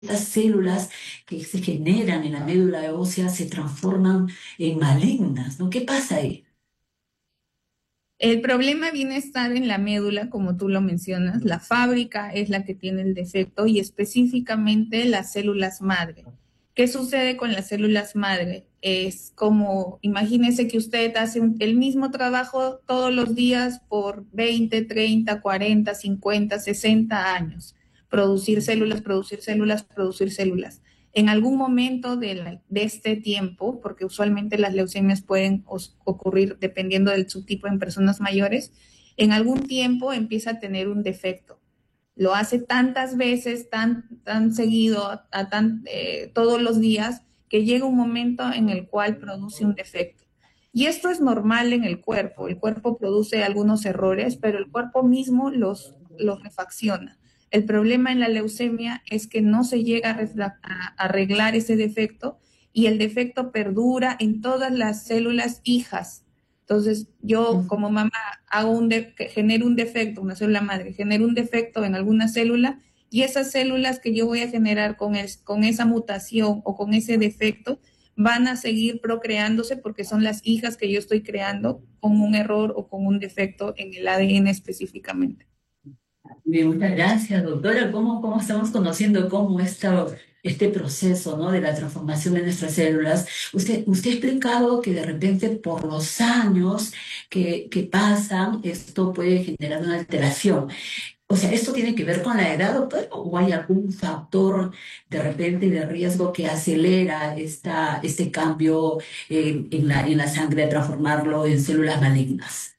estas células que se generan en la médula ósea se transforman en malignas, ¿no? ¿Qué pasa ahí? El problema viene a estar en la médula, como tú lo mencionas. La fábrica es la que tiene el defecto y específicamente las células madre. ¿Qué sucede con las células madre? Es como, imagínese que usted hace el mismo trabajo todos los días por 20, 30, 40, 50, 60 años. Producir células, producir células, producir células. En algún momento de este tiempo, porque usualmente las leucemias pueden ocurrir dependiendo del subtipo en personas mayores, en algún tiempo empieza a tener un defecto. Lo hace tantas veces, tan seguido, todos los días, que llega un momento en el cual produce un defecto. Y esto es normal en el cuerpo. El cuerpo produce algunos errores, pero el cuerpo mismo los refacciona. El problema en la leucemia es que no se llega a arreglar ese defecto y el defecto perdura en todas las células hijas. Entonces, yo como mamá genero un defecto, una célula madre, genero un defecto en alguna célula y esas células que yo voy a generar con esa mutación o con ese defecto van a seguir procreándose porque son las hijas que yo estoy creando con un error o con un defecto en el ADN específicamente. Bien, muchas gracias, doctora. ¿Cómo estamos conociendo cómo este proceso, ¿no? De la transformación de nuestras células? Usted ha explicado que de repente por los años que pasan, esto puede generar una alteración. O sea, ¿esto tiene que ver con la edad, doctor? ¿O hay algún factor de repente de riesgo que acelera este cambio en la sangre, de transformarlo en células malignas?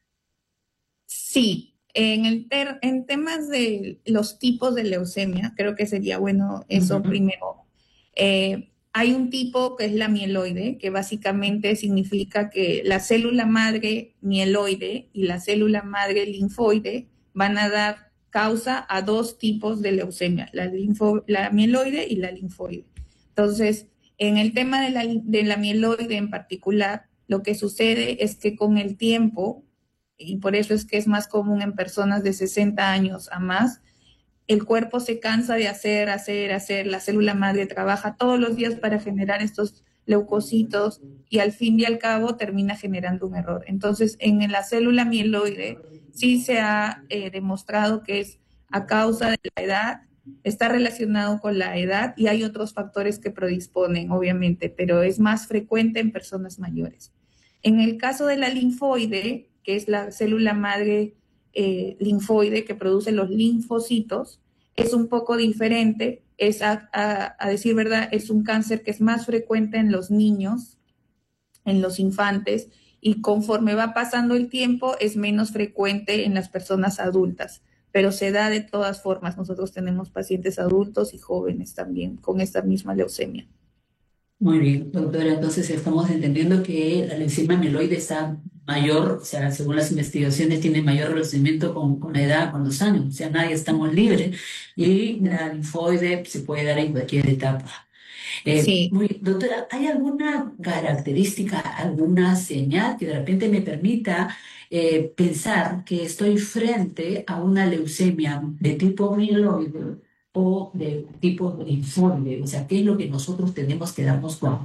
Sí, en temas de los tipos de leucemia, creo que sería bueno eso Ujú. primero. Hay un tipo que es la mieloide, que básicamente significa que la célula madre mieloide y la célula madre linfoide van a dar causa a dos tipos de leucemia, la mieloide y la linfoide. Entonces, en el tema de la mieloide en particular, lo que sucede es que con el tiempo, y por eso es que es más común en personas de 60 años a más, el cuerpo se cansa de hacer, la célula madre trabaja todos los días para generar estos leucocitos y al fin y al cabo termina generando un error. Entonces, en la célula mieloide sí se ha demostrado que es a causa de la edad, está relacionado con la edad y hay otros factores que predisponen, obviamente, pero es más frecuente en personas mayores. En el caso de la linfoide, que es la célula madre linfoide que produce los linfocitos, es un poco diferente, a decir verdad, es un cáncer que es más frecuente en los niños, en los infantes, y conforme va pasando el tiempo es menos frecuente en las personas adultas, pero se da de todas formas. Nosotros tenemos pacientes adultos y jóvenes también con esta misma leucemia. Muy bien, doctora. Entonces estamos entendiendo que la leucemia mieloide está mayor, o sea, según las investigaciones, tiene mayor relacionamiento con la edad, con los años. O sea, nadie estamos libres y la linfoide se puede dar en cualquier etapa. Sí. Doctora, ¿hay alguna característica, alguna señal que de repente me permita pensar que estoy frente a una leucemia de tipo mieloide o de tipo linfoide? O sea, ¿qué es lo que nosotros tenemos que darnos cuenta?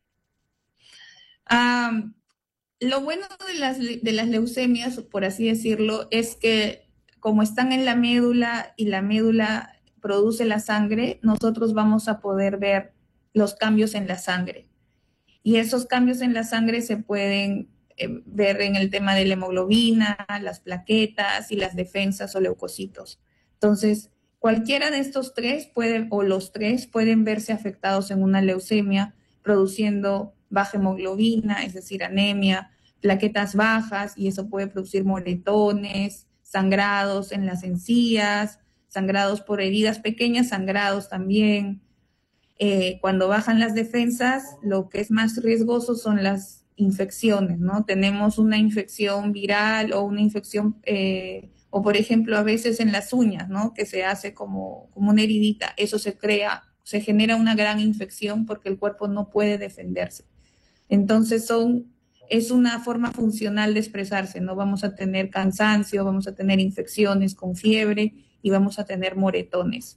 Um, lo bueno de las leucemias, por así decirlo, es que como están en la médula y la médula produce la sangre, nosotros vamos a poder ver los cambios en la sangre. Y esos cambios en la sangre se pueden ver en el tema de la hemoglobina, las plaquetas y las defensas o leucocitos. Entonces, cualquiera de estos tres pueden, o los tres pueden verse afectados en una leucemia, produciendo baja hemoglobina, es decir, anemia, plaquetas bajas, y eso puede producir moretones, sangrados en las encías, sangrados por heridas pequeñas, sangrados también, cuando bajan las defensas, lo que es más riesgoso son las infecciones, ¿no? Tenemos una infección viral o una infección, o por ejemplo, a veces en las uñas, ¿no? Que se hace como una heridita, eso se genera una gran infección porque el cuerpo no puede defenderse. Entonces es una forma funcional de expresarse, ¿no? Vamos a tener cansancio, vamos a tener infecciones con fiebre y vamos a tener moretones.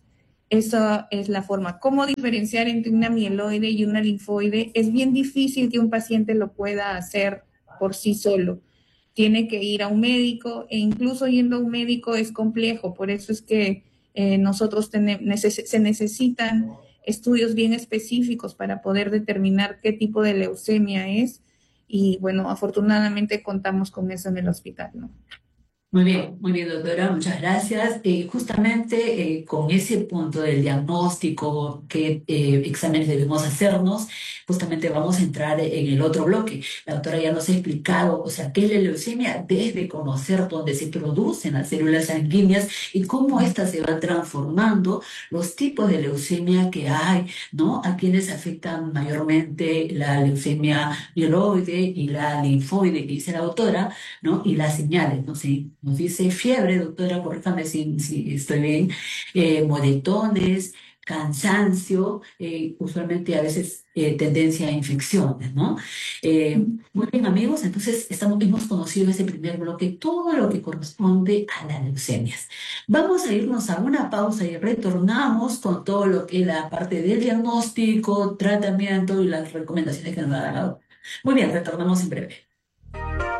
Esa es la forma. ¿Cómo diferenciar entre una mieloide y una linfoide? Es bien difícil que un paciente lo pueda hacer por sí solo. Tiene que ir a un médico e incluso yendo a un médico es complejo. Por eso es que nosotros se necesitan estudios bien específicos para poder determinar qué tipo de leucemia es. Y bueno, afortunadamente contamos con eso en el hospital, ¿no? Muy bien, doctora, muchas gracias. Justamente con ese punto del diagnóstico, qué exámenes debemos hacernos, justamente vamos a entrar en el otro bloque. La doctora ya nos ha explicado, o sea, qué es la leucemia, desde conocer dónde se producen las células sanguíneas y cómo éstas se van transformando, los tipos de leucemia que hay, ¿no? A quienes afectan mayormente la leucemia mieloide y la linfoide, que dice la doctora, ¿no? Y las señales, ¿no? Si nos dice fiebre, doctora, corríjame si estoy bien, moretones, cansancio, usualmente a veces tendencia a infecciones, ¿no? Muy bien, amigos, entonces hemos conocido en este primer bloque todo lo que corresponde a las leucemias. Vamos a irnos a una pausa y retornamos con todo lo que es la parte del diagnóstico, tratamiento y las recomendaciones que nos ha dado. Muy bien, retornamos en breve.